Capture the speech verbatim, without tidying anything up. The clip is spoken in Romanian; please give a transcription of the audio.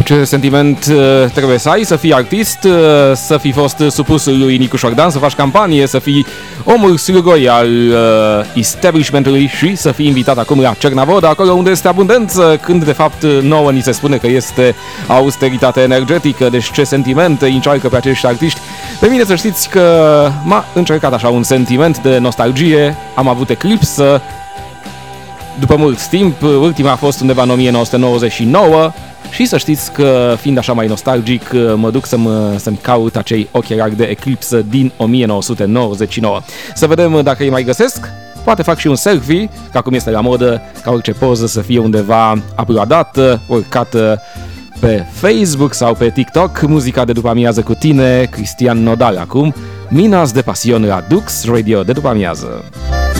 Ce sentiment trebuie să ai, să fii artist, să fi fost supus lui Nicu Șordan, să faci campanie, să fii omul slugoi al establishmentului și să fii invitat acum la Cernavodă, acolo unde este abundență, când de fapt nouă ni se spune că este austeritate energetică. Deci ce sentiment încearcă pe acești artiști? Pe mine să știți că m-a încercat așa un sentiment de nostalgie, am avut Eclipsă după mult timp, ultima a fost undeva în nouăsprezece nouăzeci și nouă. Și să știți că, fiind așa mai nostalgic, mă duc să-mi, să-mi caut acei ochelari de Eclipsă din nouăsprezece nouăzeci și nouă. Să vedem dacă îi mai găsesc. Poate fac și un selfie, ca cum este la modă, ca orice poză să fie undeva uploadată, urcată pe Facebook sau pe TikTok. Muzica de după amiază cu tine, Cristian Nodal acum. Minas de Pasion la Dux Radio de după amiază.